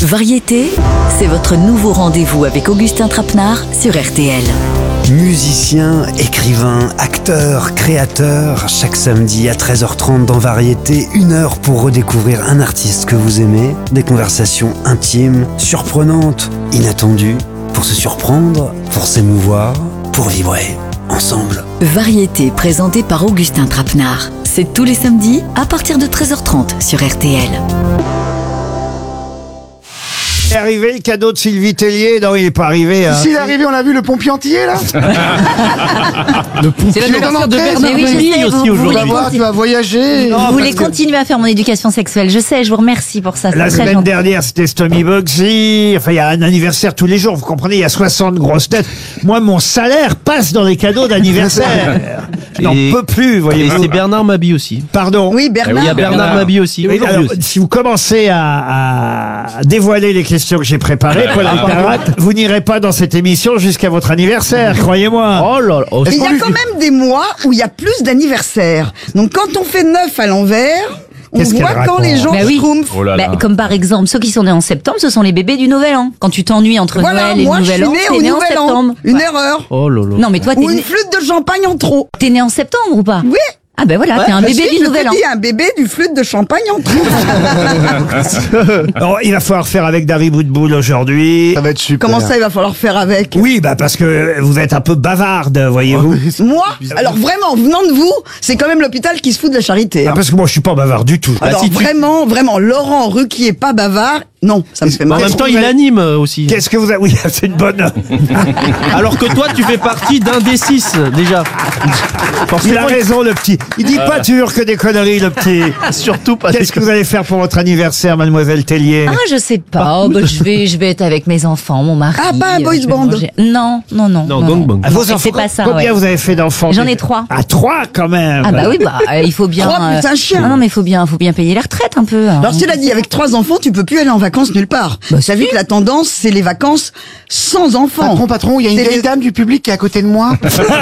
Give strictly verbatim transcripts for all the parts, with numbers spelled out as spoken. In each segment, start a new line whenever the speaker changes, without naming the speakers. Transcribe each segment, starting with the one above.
Variété, c'est votre nouveau rendez-vous avec Augustin Trapenard sur R T L.
Musicien, écrivain, acteur, créateur, chaque samedi à treize heures trente dans Variété, une heure pour redécouvrir un artiste que vous aimez, des conversations intimes, surprenantes, inattendues, pour se surprendre, pour s'émouvoir, pour vibrer, ensemble.
Variété présentée par Augustin Trapenard. C'est tous les samedis à partir de treize heures trente sur R T L.
Est arrivé le cadeau de Sylvie Tellier? Non, il n'est pas arrivé. Hein.
Si, il est arrivé, on l'a vu, le pompier entier, là.
Le pompier. C'est l'anniversaire de Bernard
Mais oui, je
Mabille
sais,
aussi
vous-
Tu
aujourd'hui.
vas voir, tu vas voyager.
Non,
Vous
parce
voulez
que
continuer à faire mon éducation sexuelle. Je sais, je vous remercie pour ça. C'est
La
très
semaine
gentil.
dernière, c'était Stomy Bugsy. Enfin, il y a un anniversaire tous les jours. Vous comprenez, il y a soixante grosses têtes. Moi, mon salaire passe dans les cadeaux d'anniversaire. Je n'en
Et-
peux plus,
Et
voyez-vous.
c'est Bernard Mabille aussi.
Pardon.
Oui,
Il y
Bernard.
a Bernard Mabille aussi.
Oui,
aujourd'hui
alors,
aussi.
si vous commencez à, à dévoiler les questions que j'ai préparées, Paul Alcarat, vous n'irez pas dans cette émission jusqu'à votre anniversaire, croyez-moi.
Oh là là. oh,
Il y
c'est-
a quand même des mois où il y a plus d'anniversaires. Donc quand on fait neuf à l'envers, on
Qu'est-ce
voit
qu'elle
quand
raconte
les gens
Bah oui.
schtroumpfent.
Bah, comme par exemple, ceux qui sont nés en septembre, ce sont les bébés du Nouvel An. Quand tu t'ennuies entre
Voilà,
Noël et
moi
le
je suis
Nouvel An,
né
t'es
au
né en
Nouvel An.
septembre.
Une
Ouais.
erreur.
Oh là là.
Non, mais toi, t'es
Ou une
né...
flûte de champagne en trop.
t'es né en septembre ou pas?
Oui.
Ah ben voilà, t'es un
Bah
bébé
si,
du
je
Nouvel
t'ai
An.
dit, un bébé du flûte de champagne en trop.
Alors, il va falloir faire avec Dari Boudboul aujourd'hui.
va être super. Comment ça, il va falloir faire avec?
Oui, bah parce que vous êtes un peu bavarde, voyez-vous.
Moi, alors vraiment, venant de vous, c'est quand même l'hôpital qui se fout de la charité.
Ah,
hein.
parce que moi, je suis pas bavard du tout.
Alors
si tu-
vraiment, vraiment, Laurent Ruquier pas bavard, non, ça me fait
En
mal.
même temps, il anime euh, aussi.
Qu'est-ce que vous avez... Oui, c'est une bonne...
Alors que toi, tu fais partie d'un des six, déjà.
Il a
Forcément,
raison, le petit. Il dit pas toujours que des conneries, le petit.
surtout pas.
Qu'est-ce que vous allez faire pour votre anniversaire, mademoiselle Tellier?
Ah, je sais pas. Oh, bah, je vais, je vais être avec mes enfants, mon mari.
Ah, pas un
euh,
boys
je vais
band.
manger. Non, non, non.
Non, gang bang.
Ah, vos
Et
enfants,
c'est pas ça,
combien
ouais.
vous avez fait d'enfants?
J'en ai trois.
Ah, trois quand même.
Ah bah oui, bah euh, il faut bien.
Trois plus un chien.
Ah non, mais il faut bien, faut bien payer les retraites un peu. hein.
Alors cela dit, avec trois enfants, tu peux plus aller en vacances nulle part.
Bah,
T'as vu que la tendance, c'est les vacances sans enfants.
Patron, patron, il y a une
C'est
vieille
les-
dame du public qui est à côté de moi.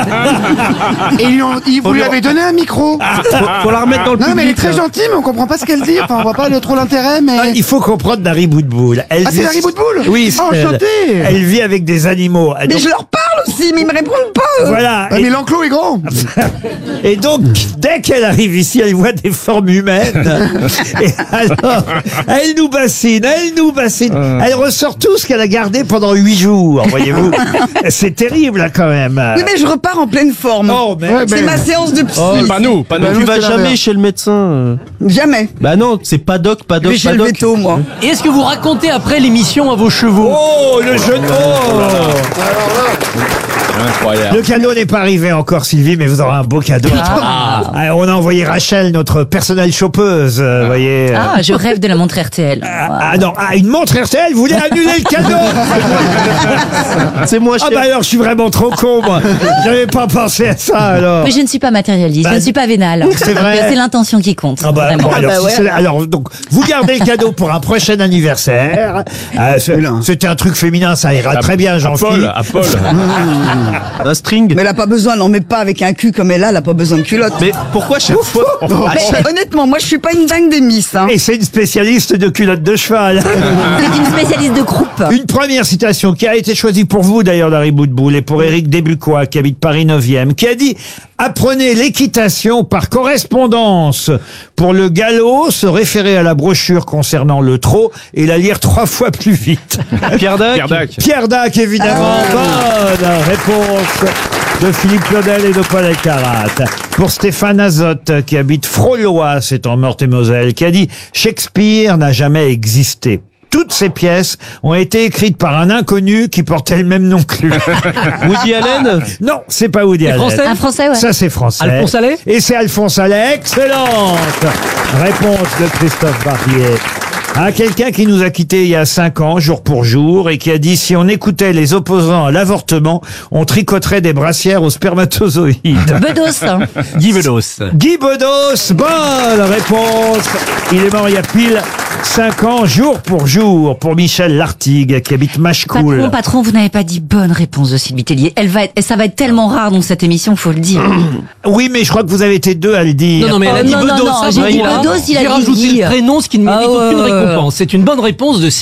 Et ils lui ont- ils- vous lui avez donné un micro.
Faut, faut la remettre dans le
Non, mais elle est
public.
très
là.
gentille, mais on comprend pas ce qu'elle dit. Enfin, on voit pas le- trop l'intérêt, mais...
Ah, il faut comprendre Dari Boudboul. Elle
Ah, c'est
vit-
Dari Boudboul.
Oui,
Oh,
c'est elle.
enchanté.
Elle vit avec des animaux.
Mais
Donc,
je leur parle aussi, mais ils me répondent pas. eux.
voilà.
Ah,
Et-
mais l'enclos est grand.
Et donc, dès qu'elle arrive ici, elle voit des formes humaines. Et alors, elle nous bassine, elle nous bassine. Elle ressort tout ce qu'elle a gardé pendant huit jours, voyez-vous. C'est terrible, hein, quand même.
Oui, mais je repars en pleine forme.
Oh, mais...
Ouais,
c'est
ben-
ma séance de psy.
Oh,
Pas nous, pas nous.
Bah,
Tu
nous,
vas
c'est
jamais
l'inverse.
chez le médecin. euh.
Jamais.
Bah non, c'est pas doc, pas doc,
Mais j'ai
pas
le
doc.
veto, moi.
Et est-ce que vous racontez après l'émission à vos chevaux?
Oh, le jeu de mots.
Incroyable.
Le cadeau n'est pas arrivé encore, Sylvie, mais vous aurez un beau cadeau. Ah, on a envoyé Rachel, notre personnelle chopeuse, euh, vous voyez. euh.
Ah, je rêve de la montre R T L.
Ah, ah, non, ah, une montre R T L, vous voulez annuler le cadeau?
C'est moi,
Ah
cher.
bah alors, je suis vraiment trop con, moi. J'avais pas pensé à ça, alors.
Mais je ne suis pas matérialiste,
Bah,
je ne suis pas vénale.
c'est vrai.
C'est l'intention qui compte.
Ah bah,
vraiment.
bon, alors, si c'est- alors, donc, vous gardez le cadeau pour un prochain anniversaire. Euh, c'est- C'était un truc féminin, ça ira très bien,
À
Jean-Philippe.
Paul, à Paul.
Un string.
Mais elle a pas besoin, n'en met pas avec un cul comme elle a, elle a pas besoin de culotte.
Mais pourquoi chaque fois
Ah,
Mais honnêtement, moi je suis pas une dingue des miss. Hein.
Et c'est une spécialiste de culottes de cheval.
C'est une spécialiste de croupe.
Une première citation qui a été choisie pour vous d'ailleurs, Dari Boudboul, et pour Éric Desbucois, qui habite Paris neuvième, qui a dit « Apprenez l'équitation par correspondance. Pour le galop, se référer à la brochure concernant le trot et la lire trois fois plus vite.
Pierre Dac.
Pierre Dac. »
Pierre Dac, évidemment. Bonne réponse de Philippe Claudel et de Paul Alcarat. Pour Stéphane Azotte, qui habite Frolois, c'est en Meurthe-et-Moselle, qui a dit « Shakespeare n'a jamais existé. Toutes ces pièces ont été écrites par un inconnu qui portait le même nom que lui. »
Woody Allen.
Non, c'est pas Woody Allen.
Français
Un français, ouais.
Ça, c'est français.
Alphonse Allais.
Et c'est Alphonse Allais. Excellente réponse de Christophe Barbier. À quelqu'un qui nous a quittés il y a cinq ans, jour pour jour, et qui a dit si on écoutait les opposants à l'avortement, on tricoterait des brassières aux spermatozoïdes.
Bedos. hein.
Guy Bedos.
Guy Bedos, bonne réponse. Il est mort il y a pile cinq ans, jour pour jour, pour Michel Lartigue, qui habite Machecoul.
Patron, patron, vous n'avez pas dit bonne réponse de Sylvie Tellier. Elle va être, et ça va être tellement rare dans cette émission, faut le dire.
Oui, mais je crois que vous avez été deux à le dire.
Non, non, mais elle a
Oh,
dit
non, non,
Bedos.
non,
ça,
j'ai dit
il a-
Bedos, il a
J'ai
dit
rajouté
Guy.
le prénom, ce qui ne mérite
Ah ouais,
aucune
ouais, ouais.
récompense. C'est une bonne réponse de